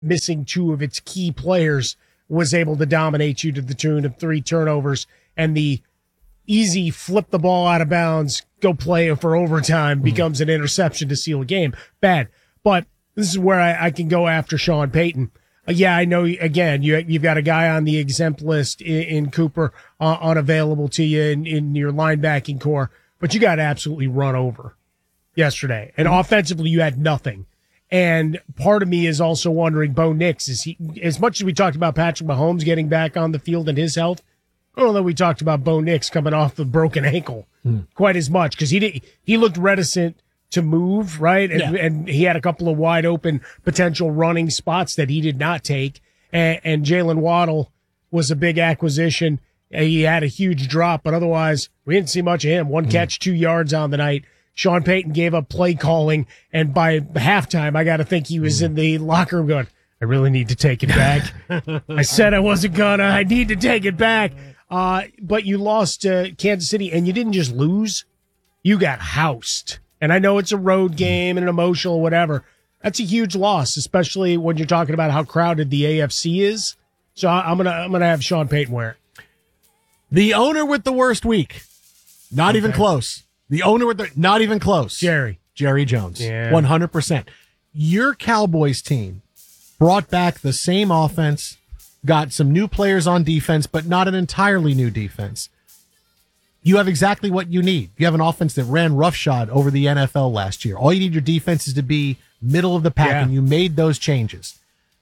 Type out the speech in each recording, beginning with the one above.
missing two of its key players, was able to dominate you to the tune of 3 turnovers, and the easy flip the ball out of bounds, go play it for overtime becomes an interception to seal a game. Bad. But this is where I can go after Sean Payton. Yeah, I know, again, you've got a guy on the exempt list in Cooper, unavailable to you in your linebacking core, but you got absolutely run over yesterday. And offensively, you had nothing. And part of me is also wondering, Bo Nix, is he, as much as we talked about Patrick Mahomes getting back on the field and his health, I don't know that we talked about Bo Nix coming off the broken ankle quite as much, because he looked reticent to move, right? And he had a couple of wide open potential running spots that he did not take. And Jalen Waddle was a big acquisition. He had a huge drop, but otherwise we didn't see much of him. 1 catch, 2 yards on the night. Sean Payton gave up play calling, and by halftime, I got to think he was in the locker room going, I really need to take it back. I said I wasn't gonna. I need to take it back. But you lost to Kansas City, and you didn't just lose. You got housed. And I know it's a road game and an emotional whatever. That's a huge loss, especially when you're talking about how crowded the AFC is. So I'm gonna have Sean Payton wear it. The owner with the worst week. Not even close. The owner with the, not even close. Jerry Jones. Yeah. 100%. Your Cowboys team brought back the same offense, got some new players on defense, but not an entirely new defense. You have exactly what you need. You have an offense that ran roughshod over the NFL last year. All you need your defense is to be middle of the pack, and you made those changes.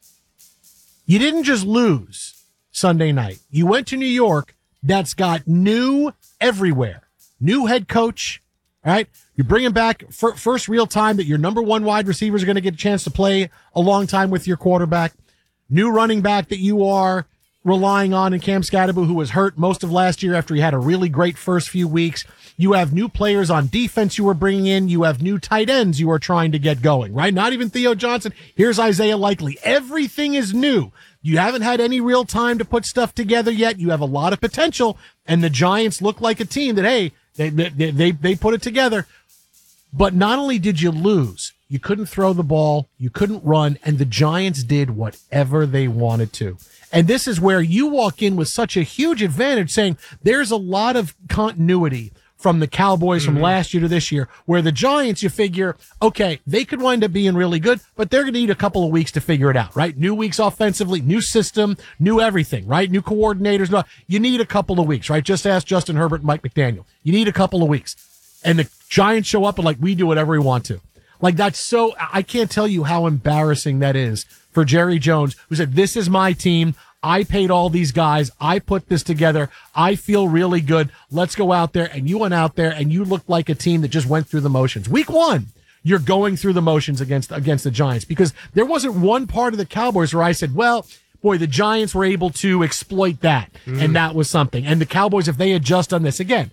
You didn't just lose Sunday night. You went to New York that's got new everywhere. New head coach, all right? You're bringing back first real time that your number 1 wide receivers are going to get a chance to play a long time with your quarterback. New running back that you are relying on in Cam Scatterbo, who was hurt most of last year after he had a really great first few weeks. You have new players on defense you are bringing in. You have new tight ends you are trying to get going, right? Not even Theo Johnson. Here's Isaiah Likely. Everything is new. You haven't had any real time to put stuff together yet. You have a lot of potential, and the Giants look like a team that, hey, they put it together. But not only did you lose, you couldn't throw the ball, you couldn't run, and the Giants did whatever they wanted to. And this is where you walk in with such a huge advantage, saying there's a lot of continuity from the Cowboys from last year to this year, where the Giants, you figure, okay, they could wind up being really good, but they're going to need a couple of weeks to figure it out, right? New weeks offensively, new system, new everything, right? New coordinators. No, you need a couple of weeks, right? Just ask Justin Herbert and Mike McDaniel. You need a couple of weeks. And the Giants show up and like, we do whatever we want to. Like, that's so, I can't tell you how embarrassing that is for Jerry Jones, who said, this is my team. I paid all these guys. I put this together. I feel really good. Let's go out there. And you went out there and you looked like a team that just went through the motions. Week 1, you're going through the motions against the Giants, because there wasn't one part of the Cowboys where I said, well, boy, the Giants were able to exploit that. And that was something. And the Cowboys, if they had just done this again,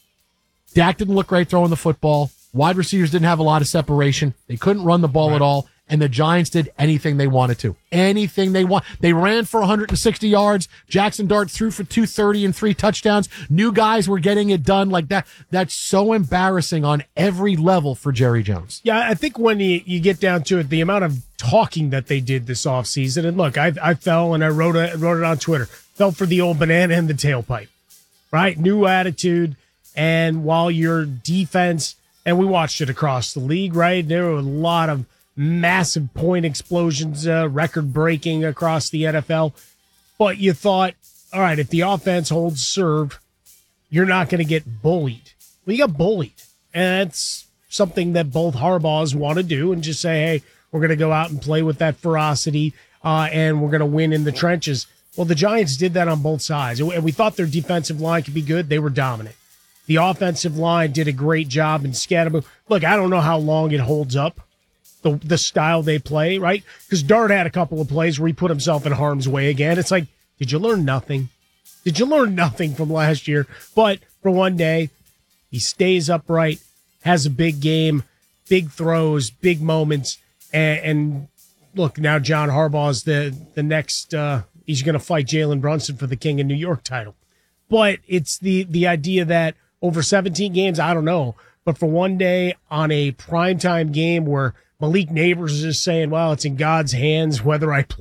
Dak didn't look great throwing the football. Wide receivers didn't have a lot of separation. They couldn't run the ball at all. And the Giants did anything they wanted to. Anything they want. They ran for 160 yards. Jackson Dart threw for 230 and 3 touchdowns. New guys were getting it done like that. That's so embarrassing on every level for Jerry Jones. Yeah, I think when you get down to it, the amount of talking that they did this offseason, and look, I fell, and I wrote it on Twitter, fell for the old banana in the tailpipe, right? New attitude. And while your defense, and we watched it across the league, right? There were a lot of massive point explosions, record breaking across the NFL. But you thought, all right, if the offense holds serve, you're not going to get bullied. Well, you got bullied. And that's something that both Harbaughs want to do, and just say, hey, we're going to go out and play with that ferocity, and we're going to win in the trenches. Well, the Giants did that on both sides. And we thought their defensive line could be good. They were dominant. The offensive line did a great job in Scatterbo. Look, I don't know how long it holds up, the style they play, right? Because Dart had a couple of plays where he put himself in harm's way again. It's like, did you learn nothing? Did you learn nothing from last year? But for one day, he stays upright, has a big game, big throws, big moments. And look, now John Harbaugh is the next, he's going to fight Jalen Brunson for the King of New York title. But it's the idea that over 17 games, I don't know. But for one day on a primetime game where Malik Neighbors is just saying, well, it's in God's hands whether I